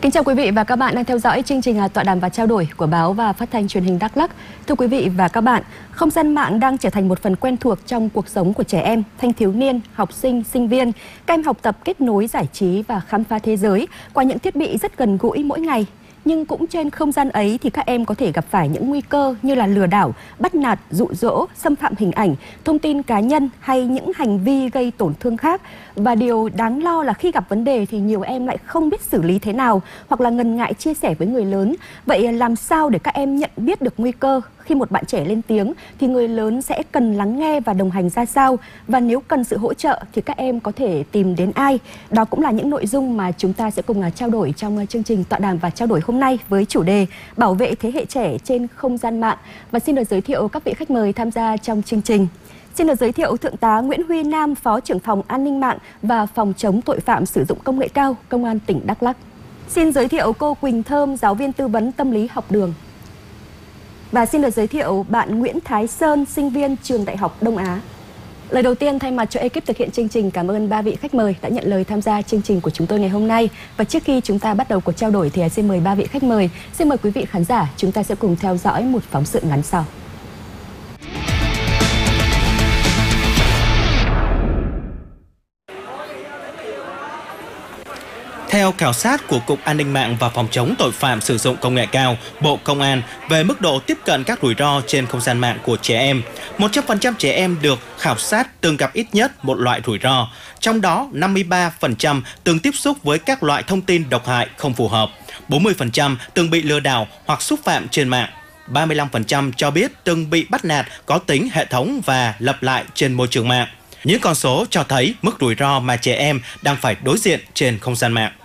Kính chào quý vị và các bạn đang theo dõi chương trình tọa đàm và trao đổi của báo và phát thanh truyền hình Đắk Lắk. Thưa quý vị và các bạn, không gian mạng đang trở thành một phần quen thuộc trong cuộc sống của trẻ em, thanh thiếu niên, học sinh, sinh viên. Các em học tập, kết nối, giải trí và khám phá thế giới qua những thiết bị rất gần gũi mỗi ngày. Nhưng cũng trên không gian ấy thì các em có thể gặp phải những nguy cơ như là lừa đảo, bắt nạt, dụ dỗ, xâm phạm hình ảnh, thông tin cá nhân hay những hành vi gây tổn thương khác. Và điều đáng lo là khi gặp vấn đề thì nhiều em lại không biết xử lý thế nào hoặc là ngần ngại chia sẻ với người lớn. Vậy làm sao để các em nhận biết được nguy cơ? Khi một bạn trẻ lên tiếng thì người lớn sẽ cần lắng nghe và đồng hành ra sao? Và nếu cần sự hỗ trợ thì các em có thể tìm đến ai? Đó cũng là những nội dung mà chúng ta sẽ cùng trao đổi trong chương trình tọa đàm và trao đổi hôm nay với chủ đề bảo vệ thế hệ trẻ trên không gian mạng. Và xin được giới thiệu các vị khách mời tham gia trong chương trình. Xin được giới thiệu Thượng tá Nguyễn Huy Nam, Phó trưởng phòng An ninh mạng và Phòng chống tội phạm sử dụng công nghệ cao, Công an tỉnh Đắk Lắk. Xin giới thiệu cô Quỳnh Thơm, giáo viên tư vấn tâm lý học đường. Và xin được giới thiệu bạn Nguyễn Thái Sơn, sinh viên trường Đại học Đông Á. Lời đầu tiên thay mặt cho ekip thực hiện chương trình, cảm ơn ba vị khách mời đã nhận lời tham gia chương trình của chúng tôi ngày hôm nay. Và trước khi chúng ta bắt đầu cuộc trao đổi thì xin mời ba vị khách mời, xin mời quý vị khán giả, chúng ta sẽ cùng theo dõi một phóng sự ngắn sau. Theo khảo sát của Cục An ninh mạng và Phòng chống tội phạm sử dụng công nghệ cao, Bộ Công an về mức độ tiếp cận các rủi ro trên không gian mạng của trẻ em, 100% trẻ em được khảo sát từng gặp ít nhất một loại rủi ro, trong đó 53% từng tiếp xúc với các loại thông tin độc hại không phù hợp, 40% từng bị lừa đảo hoặc xúc phạm trên mạng, 35% cho biết từng bị bắt nạt có tính hệ thống và lặp lại trên môi trường mạng. Những con số cho thấy mức rủi ro mà trẻ em đang phải đối diện trên không gian mạng.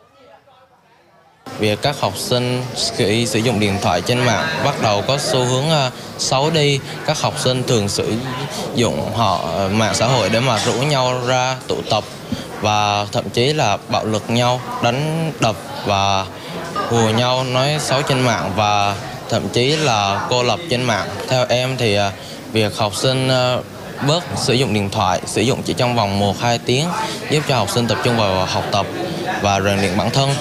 Việc các học sinh khi sử dụng điện thoại trên mạng bắt đầu có xu hướng xấu đi. Các học sinh thường sử dụng mạng xã hội để mà rủ nhau ra tụ tập và thậm chí là bạo lực nhau, đánh đập và hùa nhau, nói xấu trên mạng và thậm chí là cô lập trên mạng. Theo em thì việc học sinh bớt sử dụng điện thoại, sử dụng chỉ trong vòng 1-2 tiếng giúp cho học sinh tập trung vào học tập và rèn luyện bản thân.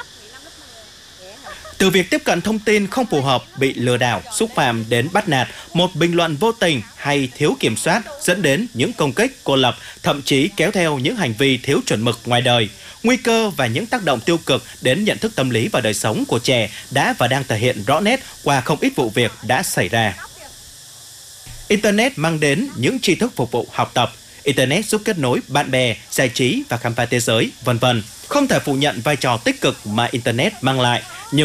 Từ việc tiếp cận thông tin không phù hợp, bị lừa đảo, xúc phạm đến bắt nạt, một bình luận vô tình hay thiếu kiểm soát dẫn đến những công kích, cô lập, thậm chí kéo theo những hành vi thiếu chuẩn mực ngoài đời. Nguy cơ và những tác động tiêu cực đến nhận thức tâm lý và đời sống của trẻ đã và đang thể hiện rõ nét qua không ít vụ việc đã xảy ra. Internet mang đến những tri thức phục vụ học tập. Internet giúp kết nối bạn bè, giải trí và khám phá thế giới, v.v. Không thể phủ nhận vai trò tích cực mà Internet mang lại, nhưng